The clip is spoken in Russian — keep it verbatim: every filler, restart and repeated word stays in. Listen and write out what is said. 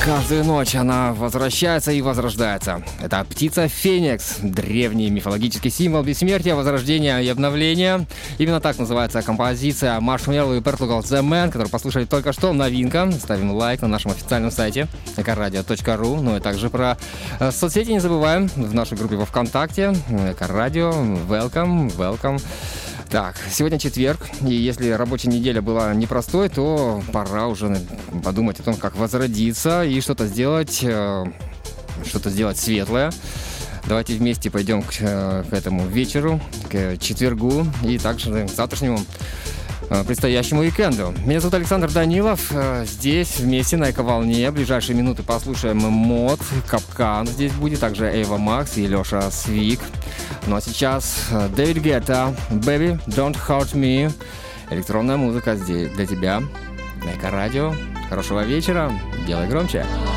Каждую ночь она возвращается и возрождается. Это птица Феникс, древний мифологический символ бессмертия, возрождения и обновления. Именно так называется композиция Marshmello и Portugal The Man, которую послушали только что. Новинка. Ставим лайк на нашем официальном сайте экорадио точка ру. Ну и также про э, соцсети не забываем. В нашей группе во ВКонтакте. Экорадио. Welcome, welcome. Так, сегодня четверг, и если рабочая неделя была непростой, то пора уже подумать о том, как возродиться и что-то сделать, э, что-то сделать светлое. Давайте вместе пойдем к, к этому вечеру, к четвергу и также к завтрашнему э, предстоящему уикенду. Меня зовут Александр Данилов. Э, здесь вместе на Эко-волне. В ближайшие минуты послушаем Мод, Капкан здесь будет, также Эйва Макс и Леша Свик. Ну а сейчас Дэвид Гетта, Baby, Don't Hurt Me. Электронная музыка здесь для тебя на Эко-радио. Хорошего вечера, делай громче.